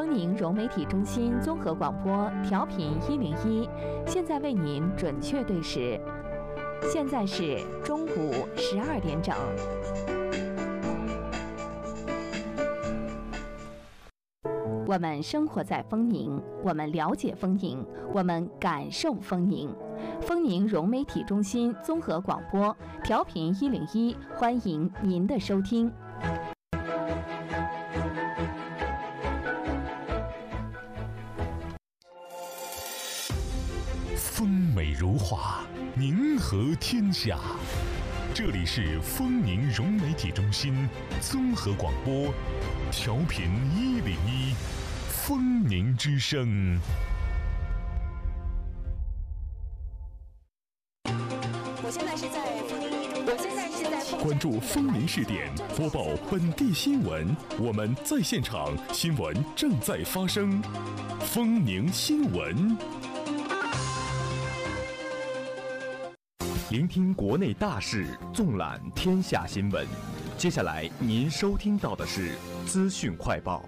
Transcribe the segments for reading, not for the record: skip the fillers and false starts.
丰宁融媒体中心综合广播调频101，现在为您准确对时，现在是中午12点整。我们生活在丰宁，我们了解丰宁，我们感受丰宁。丰宁融媒体中心综合广播调频101，欢迎您的收听。 丰美如画，宁和天下。这里是丰宁融媒体中心综合广播调频101，丰宁之声。 我现在是在丰宁1中， 关注丰宁视点，播报本地新闻。我们在现场，新闻正在发生。丰宁新闻， 聆听国内大事，纵览天下新闻。接下来您收听到的是资讯快报。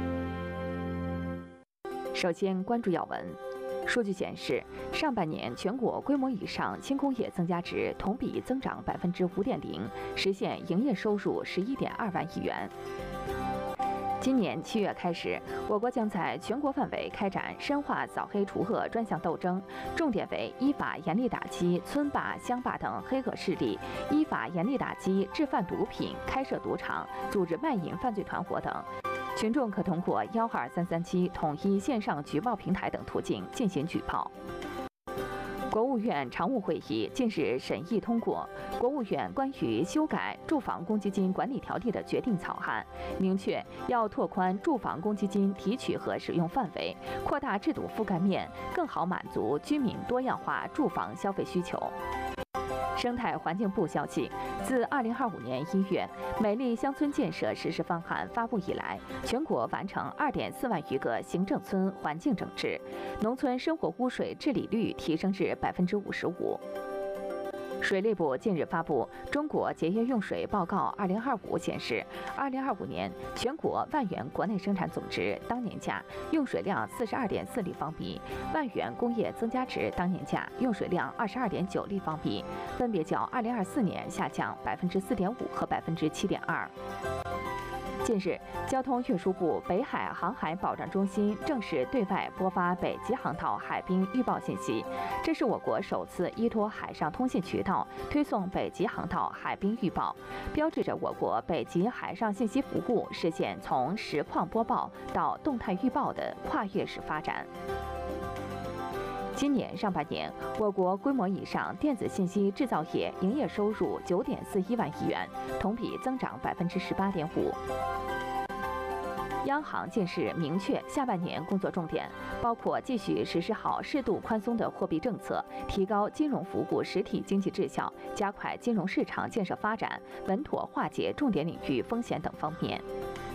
首先关注要闻。数据显示，上半年全国规模以上轻工业增加值同比增长5.0%，实现营业收入11.2万亿元。今年7月开始，我国将在全国范围开展深化扫黑除恶专项斗争，重点为依法严厉打击村霸、乡霸等黑恶势力，依法严厉打击制贩毒品、开设赌场、组织卖淫犯罪团伙等。群众可通过12337统一线上举报平台等途径进行举报。国务院常务会议近日审议通过国务院关于修改住房公积金管理条例的决定草案，明确要拓宽住房公积金提取和使用范围，扩大制度覆盖面，更好满足居民多样化住房消费需求。生态环境部消息，自2025年1月美丽乡村建设实施方案发布以来，全国完成2.4万余个行政村环境整治，农村生活污水治理率提升至55%。水利部近日发布《中国节约用水报告2025》，显示，2025年全国万元国内生产总值当年价用水量42.4立方米，万元工业增加值当年价用水量22.9立方米，分别较2024年下降4.5%和7.2%。近日，交通运输部北海航海保障中心正式对外播发北极航道海冰预报信息，这是我国首次依托海上通信渠道推送北极航道海冰预报，标志着我国北极海上信息服务实现从实况播报到动态预报的跨越式发展。今年上半年，我国规模以上电子信息制造业营业收入9.41万亿元，同比增长18.5%。央行近日明确，下半年工作重点包括继续实施好适度宽松的货币政策，提高金融服务实体经济质效，加快金融市场建设发展，稳妥化解重点领域风险等方面。